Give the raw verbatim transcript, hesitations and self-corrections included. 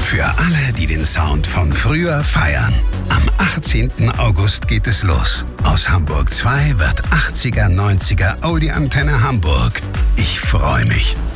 Für alle, die den Sound von früher feiern. Am achtzehnten August geht es los. Aus Hamburg zwei wird achtziger, neunziger Oldie Antenne Hamburg. Ich freue mich.